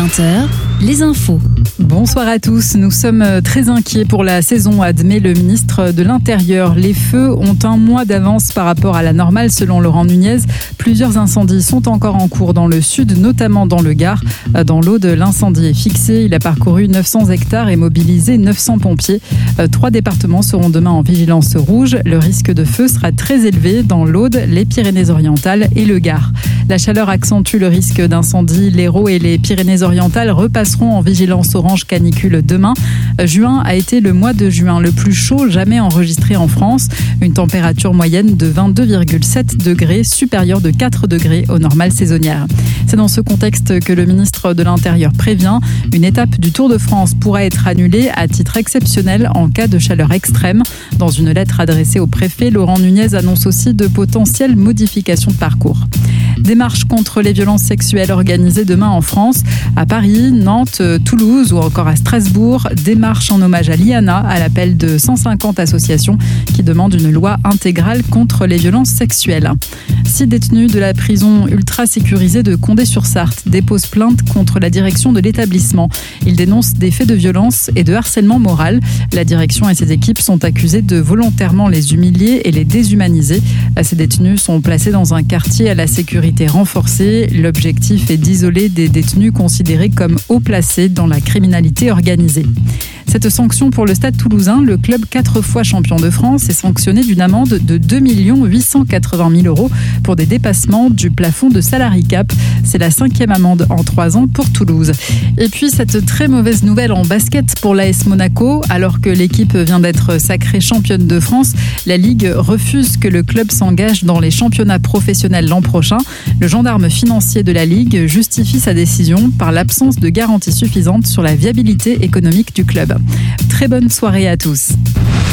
20h, les infos. Bonsoir à tous. Nous sommes très inquiets pour la saison, admet le ministre de l'Intérieur. Les feux ont un mois d'avance par rapport à la normale, selon Laurent Nunez. Plusieurs incendies sont encore en cours dans le sud, notamment dans le Gard. Dans l'Aude, l'incendie est fixé. Il a parcouru 900 hectares et mobilisé 900 pompiers. 3 départements seront demain en vigilance rouge. Le risque de feu sera très élevé dans l'Aude, les Pyrénées-Orientales et le Gard. La chaleur accentue le risque d'incendie. L'Hérault et les Pyrénées-Orientales repasseront en vigilance orange canicule demain. Juin a été le mois de juin le plus chaud jamais enregistré en France. Une température moyenne de 22,7 degrés, supérieure de 4 degrés aux normales saisonnières. C'est dans ce contexte que le ministre de l'Intérieur prévient. Une étape du Tour de France pourra être annulée à titre exceptionnel en cas de chaleur extrême. Dans une lettre adressée au préfet, Laurent Nunez annonce aussi de potentielles modifications de parcours. Des marches contre les violences sexuelles organisées demain en France, à Paris, Nantes, Toulouse ou encore à Strasbourg. Des marches en hommage à Liana, à l'appel de 150 associations qui demandent une loi intégrale contre les violences sexuelles. 6 détenus de la prison ultra sécurisée de Condé-sur-Sarthe déposent plainte contre la direction de l'établissement. Ils dénoncent des faits de violence et de harcèlement moral. La direction et ses équipes sont accusées de volontairement les humilier et les déshumaniser. Ces détenus sont placés dans un quartier à la sécurité renforcée. L'objectif est d'isoler des détenus considérés comme haut placés dans la criminalité organisée. Cette sanction pour le Stade toulousain, le club 4 fois champion de France, est sanctionné d'une amende de 2 880 000 € pour des dépassements du plafond de salary cap. C'est la 5e amende en 3 ans pour Toulouse. Et puis cette très mauvaise nouvelle en basket pour l'AS Monaco. Alors que l'équipe vient d'être sacrée championne de France, la Ligue refuse que le club s'engage dans les championnats professionnels l'an prochain. Le gendarme financier de la Ligue justifie sa décision par l'absence de garantie suffisante sur la viabilité économique du club. Très bonne soirée à tous.